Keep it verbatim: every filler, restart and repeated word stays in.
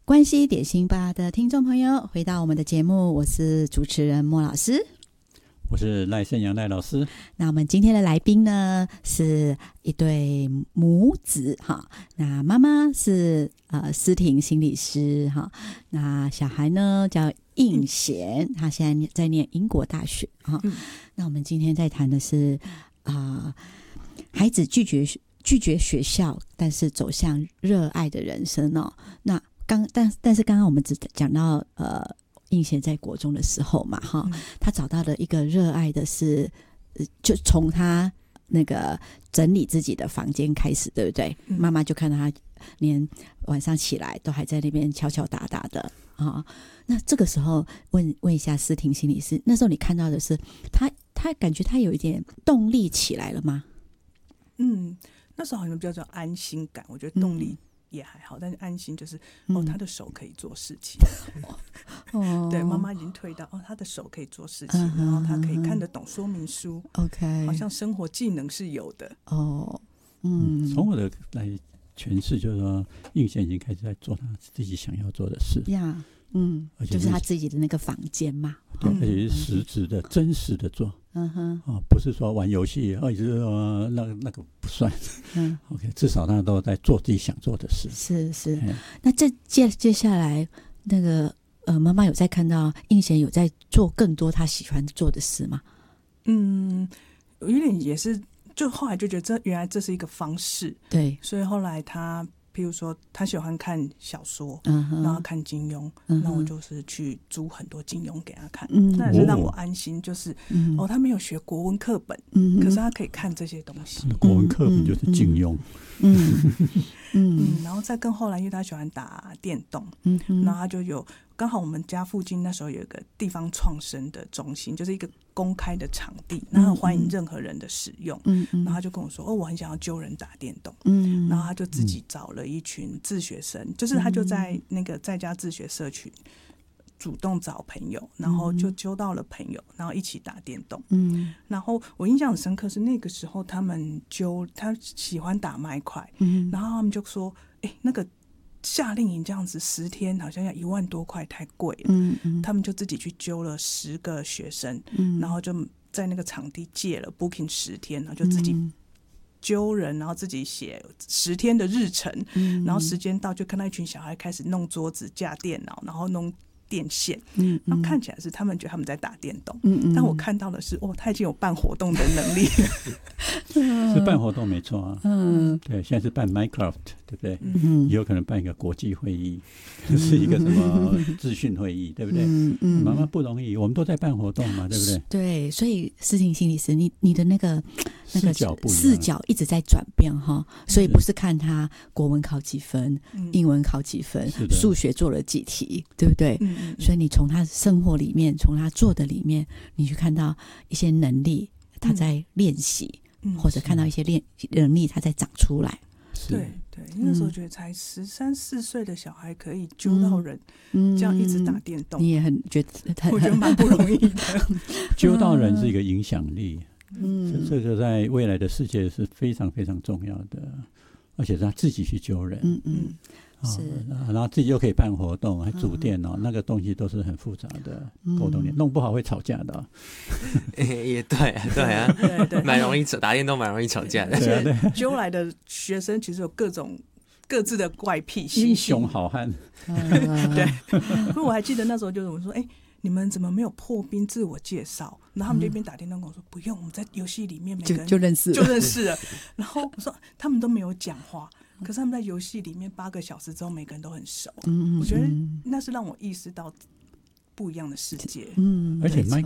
关系点心吧的听众朋友，回到我们的节目，我是主持人莫老师， 我是赖胜阳赖老师。 那我们今天的来宾呢，是一对母子哈。那妈妈是呃思婷心理师哈，那小孩呢叫应贤，他现在在念英国大学哈。嗯、那我们今天在谈的是啊、呃，孩子拒绝拒绝学校，但是走向热爱的人生哦。那刚但但是刚刚我们只讲到呃。应贤在国中的时候嘛，哈、嗯，他找到的一个热爱的是，就从他那个整理自己的房间开始，对不对？嗯、妈妈就看到他连晚上起来都还在那边敲敲打打的啊、哦。那这个时候问问一下思婷心理师，那时候你看到的是他，他感觉他有一点动力起来了吗？ 嗯，那时候好像比较叫安心感，我觉得动力、嗯。也还好，但是安心就是哦，他的手可以做事情。哦，对，妈妈已经退到哦，他的手可以做事情，嗯、然后他可以看得懂说明书。OK， 好像生活技能是有的。哦， 嗯，从我的来诠释，就是说，应贤已经开始在做他自己想要做的事。 呀，嗯，而且就是他自己的那个房间嘛。 对，而且是实质的、真实的做。嗯哼，哦，不是说玩游戏，哦，也是说那那个不算。嗯 ，OK， 至少他都在做自己想做的事。 是是，那这接接下来那个呃，妈妈有在看到应贤有在做更多他喜欢做的事吗？ 嗯，有点也是，就后来就觉得这原来这是一个方式，对，所以后来他。譬如说他喜欢看小说、嗯、然后看金庸、嗯、那我就是去租很多金庸给他看、嗯、那也是让我安心，就是、嗯、哦他没有学国文课本、嗯、可是他可以看这些东西， 国文课本就是金庸，嗯嗯嗯，然后再更后来因为他喜欢打电动、嗯、然后他就有刚好我们家附近那时候有一个地方创生的中心，就是一个公开的场地，然后欢迎任何人的使用、嗯、然后他就跟我说哦我很想要揪人打电动、嗯、然后他就自己找了一群自学生，就是他就在那个在家自学社群主动找朋友，然后就揪到了朋友，然后一起打电动、嗯、然后我印象很深刻是那个时候他们揪他喜欢打麦块、嗯、然后他们就说哎、欸，那个夏令营这样子十天好像要一万多块，太贵了、嗯嗯、他们就自己去揪了十个学生、嗯、然后就在那个场地借了 booking 十天，然后就自己揪人，然后自己写十天的日程、嗯、然后时间到就看到一群小孩开始弄桌子架电脑，然后弄电线，嗯，然后看起来是他们觉得他们在打电动，嗯嗯，但我看到的是，哦，他已经有办活动的能力了， 是办活动没错啊，嗯，对，现在是办 Minecraft， 对不对？嗯，也有可能办一个国际会议，嗯、是一个什么资讯会议，对不对？嗯嗯，妈妈不容易，我们都在办活动嘛，对不对？ 对，所以思婷心理师，你你的那个那个视角一直在转变哈，所以不是看他国文考几分，英文考几分，数学做了几题，对不对？嗯所以你从他生活里面，从他做的里面，你去看到一些能力他在练习、嗯、或者看到一些练能力他在长出来。 对对，那时候觉得才十三四岁的小孩可以揪到人、嗯、这样一直打电动， 你也很觉得我觉得蛮不容易的揪到人是一个影响力，嗯，这个在未来的世界是非常非常重要的，而且是他自己去揪人，嗯嗯是，然后自己又可以办活动，还组电脑、嗯，那个东西都是很复杂的沟通点、嗯，弄不好会吵架的、哦欸。也对，对啊，对对，蛮容易打电动，蛮容易吵架的。 对啊，对。揪来的学生其实有各种各自的怪癖， 英雄好汉。 对，不过我还记得那时候就是我说，哎、欸，你们怎么没有破冰自我介绍？然后他们就一边打电动跟我说，不用，我们在游戏里面每个人就, 就认识了， 就认识了。然后我说他们都没有讲话。可是他们在游戏里面八个小时之后，每个人都很熟。嗯，我觉得那是让我意识到不一样的世界。 嗯，而且